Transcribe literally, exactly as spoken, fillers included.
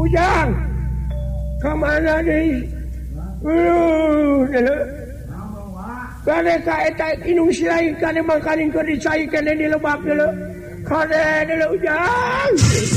Ujang kemana nih karena kaetak inung silai karena makanin kau dicai karena di lebak dulu karena dulu Ujang